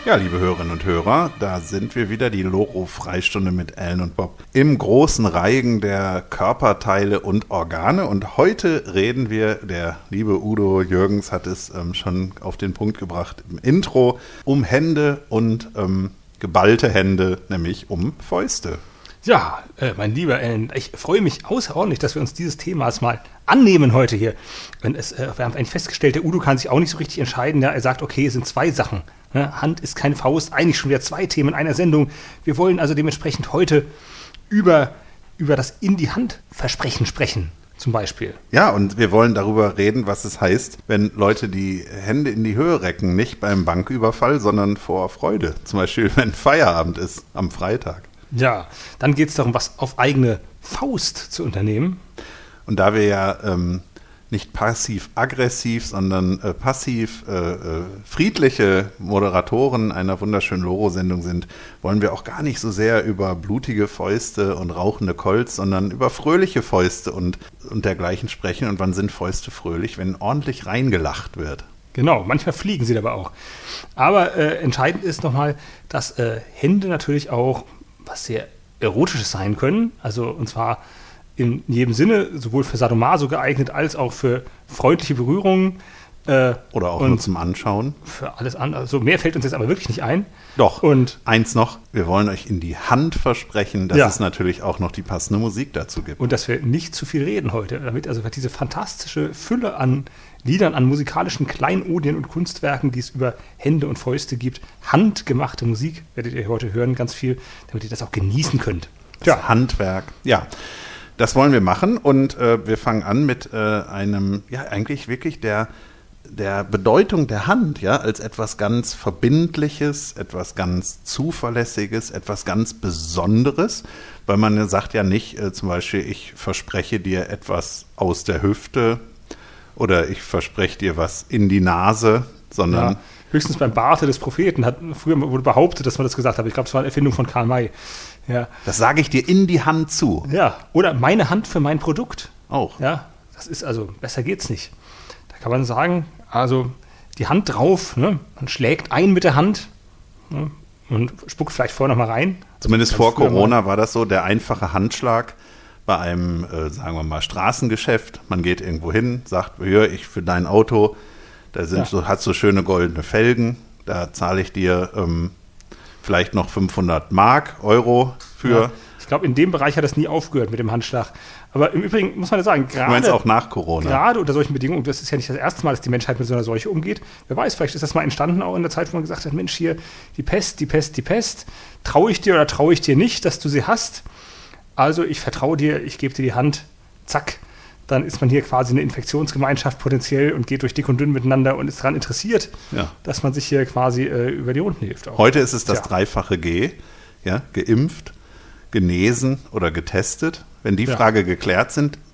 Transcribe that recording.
Ja, liebe Hörerinnen und Hörer, da sind wir wieder, die Loro-Freistunde mit Ellen und Bob im großen Reigen der Körperteile und Organe. Und heute reden wir, der liebe Udo Jürgens hat es schon auf den Punkt gebracht im Intro, um Hände und geballte Hände, nämlich um Fäuste. Ja, mein lieber Ellen, ich freue mich außerordentlich, dass wir uns dieses Themas mal annehmen heute hier. Wir haben eigentlich festgestellt, der Udo kann sich auch nicht so richtig entscheiden. Ja, er sagt, okay, es sind zwei Sachen. Hand ist keine Faust, eigentlich schon wieder zwei Themen in einer Sendung. Wir wollen also dementsprechend heute über das in die Hand Versprechen sprechen, zum Beispiel. Ja, und wir wollen darüber reden, was es heißt, wenn Leute die Hände in die Höhe recken, nicht beim Banküberfall, sondern vor Freude. Zum Beispiel, wenn Feierabend ist am Freitag. Ja, dann geht es darum, was auf eigene Faust zu unternehmen. Und da wir ja nicht passiv-aggressiv, sondern passiv friedliche Moderatoren einer wunderschönen Loro-Sendung sind, wollen wir auch gar nicht so sehr über blutige Fäuste und rauchende Colts, sondern über fröhliche Fäuste und dergleichen sprechen. Und wann sind Fäuste fröhlich? Wenn ordentlich reingelacht wird. Genau, manchmal fliegen sie dabei auch. Aber entscheidend ist nochmal, dass Hände natürlich auch was sehr Erotisches sein können. Also und zwar in jedem Sinne, sowohl für Sadomaso geeignet, als auch für freundliche Berührungen. Oder auch nur zum Anschauen. Für alles andere. Also mehr fällt uns jetzt aber wirklich nicht ein. Doch, und eins noch, wir wollen euch in die Hand versprechen, dass es natürlich auch noch die passende Musik dazu gibt. Und dass wir nicht zu viel reden heute, damit also diese fantastische Fülle an Liedern, an musikalischen Kleinodien und Kunstwerken, die es über Hände und Fäuste gibt, handgemachte Musik, werdet ihr heute hören, ganz viel, damit ihr das auch genießen könnt. Das Handwerk, ja. Das wollen wir machen und wir fangen an mit einem, ja eigentlich wirklich der Bedeutung der Hand, ja, als etwas ganz Verbindliches, etwas ganz Zuverlässiges, etwas ganz Besonderes, weil man sagt ja nicht zum Beispiel, ich verspreche dir etwas aus der Hüfte oder ich verspreche dir was in die Nase, sondern... Ja, höchstens beim Barte des Propheten früher wurde behauptet, dass man das gesagt hat. Ich glaube, es war eine Erfindung von Karl May. Ja. Das sage ich dir in die Hand zu. Ja, oder meine Hand für mein Produkt. Auch. Ja, das ist also, besser geht's nicht. Da kann man sagen, also die Hand drauf, ne? Man schlägt ein mit der Hand, ne? Und spuckt vielleicht vorher nochmal rein. Zumindest vor Corona war das so, der einfache Handschlag bei einem, sagen wir mal, Straßengeschäft. Man geht irgendwo hin, sagt, hier, ich für dein Auto, da hat so schöne goldene Felgen, da zahle ich dir vielleicht noch 500 Euro für. Ja, ich glaube, in dem Bereich hat das nie aufgehört mit dem Handschlag. Aber im Übrigen muss man ja sagen, gerade auch nach Corona. Gerade unter solchen Bedingungen, das ist ja nicht das erste Mal, dass die Menschheit mit so einer Seuche umgeht. Wer weiß, vielleicht ist das mal entstanden auch in der Zeit, wo man gesagt hat, Mensch, hier, die Pest, traue ich dir oder traue ich dir nicht, dass du sie hast? Also ich vertraue dir, ich gebe dir die Hand, zack. Dann ist man hier quasi eine Infektionsgemeinschaft potenziell und geht durch dick und dünn miteinander und ist daran interessiert, dass man sich hier quasi über die Runden hilft. Auch. Heute ist es das dreifache G, ja, geimpft, genesen oder getestet. Wenn die Frage geklärt sind,